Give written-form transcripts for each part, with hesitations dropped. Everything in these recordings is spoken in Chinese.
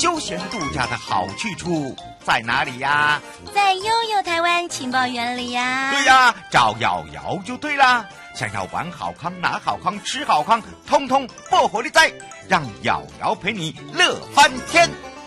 休闲度假的好去处在哪里呀？ 在悠悠台湾情报园里呀。 对呀，找瑶瑶就对啦。想要玩好康、拿好康、吃好康，通通不活力在，让瑶瑶陪你乐翻天。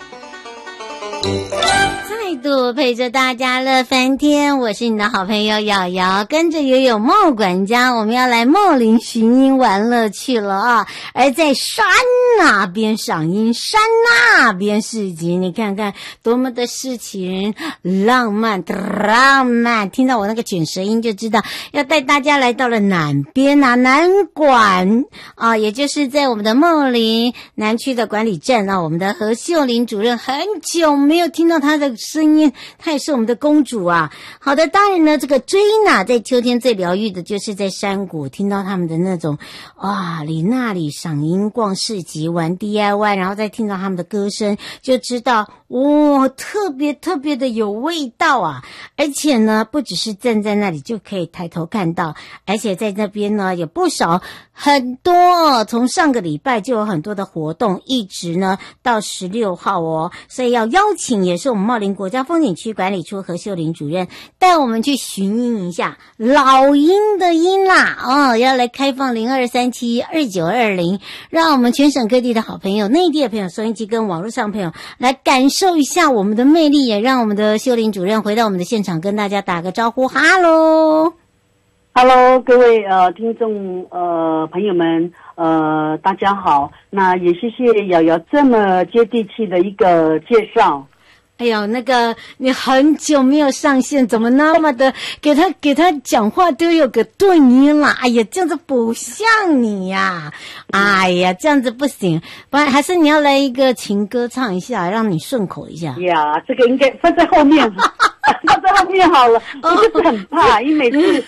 再度陪着大家乐翻天，我是你的好朋友瑶瑶，跟着悠悠茂管家，我们要来茂林寻音玩乐去了啊！而在山那边赏樱，山那边市集，你看看多么的诗情浪漫，听到我那个卷舌音就知道要带大家来到了南边啊，南管啊，也就是在我们的茂林南区的管理站啊，我们的何秀玲主任很久没有听到她的声音，她也是我们的公主啊。好的，当然呢，这个追娜在秋天最疗愈的就是在山谷听到他们的那种哇，里那里赏樱、逛市集、玩 DIY， 然后再听到他们的歌声，就知道哇，特别特别的有味道啊！而且呢，不只是站在那里就可以抬头看到，而且在那边呢有不少很多，从上个礼拜就有很多的活动，一直呢到16号哦，所以要邀请也是我们茂林国家风景区管理处何秀玲主任带我们去寻音一下老鹰的鹰啦哦，要来开放02372920，让我们全省各地的好朋友、内地的朋友、收音机跟网络上朋友来感受一下我们的魅力，也让我们的秀玲主任回到我们的现场跟大家打个招呼。哈喽 ，Hello， 各位听众朋友们大家好，那也谢谢瑶瑶这么接地气的一个介绍。 哎呦，那个你很久没有上线，怎么那么的给他讲话都有个顿音啦？哎呀，这样子不像你呀！哎呀，这样子不行，不然还是你要来一个情歌唱一下，让你顺口一下。 呀，这个应该放在后面，放在后面好了。我就是很怕，因为每次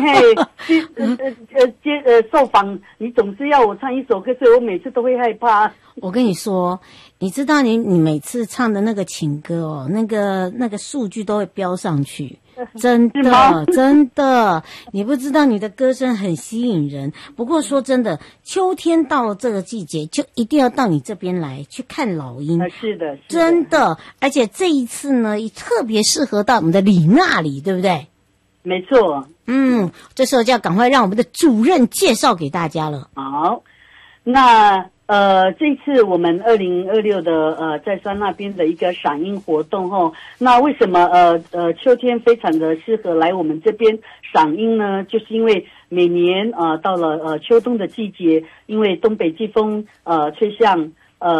受访，你总是要我唱一首歌，所以我每次都会害怕。 我跟你说，你知道你每次唱的那个情歌哦，那个数据都会飙上去，真的真的，你不知道你的歌声很吸引人。不过说真的，秋天到了这个季节，就一定要到你这边来去看老鹰。 是的， 真的，而且这一次呢，特别适合到我们的里那里，对不对？ 没错。 这时候就要赶快让我们的主任介绍给大家了。 好，那这次我们2026的在山那边的一个赏樱活动吼，那为什么秋天非常的适合来我们这边赏樱呢？就是因为每年到了秋冬的季节，因为东北季风吹向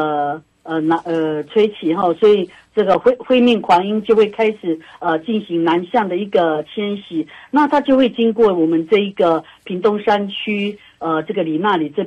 吹起后，所以这个灰面狂鹰就会开始进行南向的一个迁徙，那它就会经过我们这一个屏东山区这个里那里这